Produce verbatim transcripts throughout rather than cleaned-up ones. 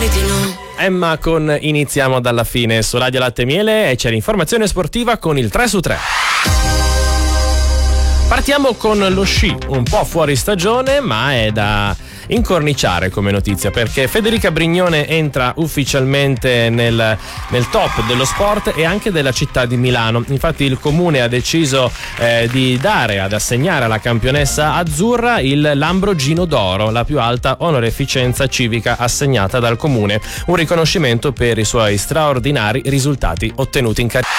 magari di no. Emma con Iniziamo dalla fine su Radio Latte e Miele e c'è l'informazione sportiva con il tre su tre. Partiamo con lo sci, un po' fuori stagione, ma è da incorniciare come notizia, perché Federica Brignone entra ufficialmente nel, nel top dello sport e anche della città di Milano. Infatti il comune ha deciso eh, di dare, ad assegnare alla campionessa azzurra il Lambrogino d'Oro, la più alta onoreficenza civica assegnata dal comune, un riconoscimento per i suoi straordinari risultati ottenuti in carriera.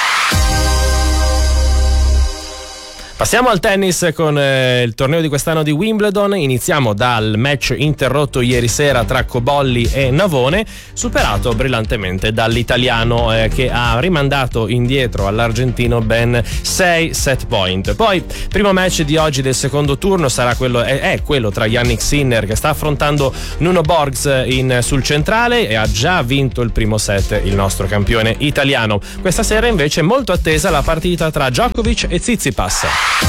Passiamo al tennis con eh, il torneo di quest'anno di Wimbledon. Iniziamo dal match interrotto ieri sera tra Cobolli e Navone, superato brillantemente dall'italiano eh, che ha rimandato indietro all'argentino ben sei set point. Poi primo match di oggi del secondo turno sarà quello, è, è quello tra Yannick Sinner, che sta affrontando Nuno Borgs in, sul centrale, e ha già vinto il primo set il nostro campione italiano. Questa sera invece è molto attesa la partita tra Djokovic e Tsitsipas.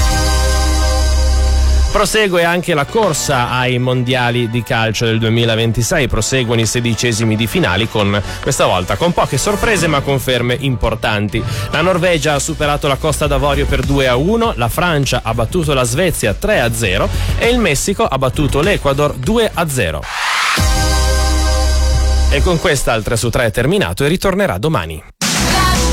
Prosegue anche la corsa ai mondiali di calcio del duemilaventisei, proseguono i sedicesimi di finali, con questa volta con poche sorprese ma conferme importanti. La Norvegia ha superato la Costa d'Avorio per due a uno, la Francia ha battuto la Svezia tre a zero e il Messico ha battuto l'Ecuador due a zero. E con questa il tre su tre è terminato e ritornerà domani.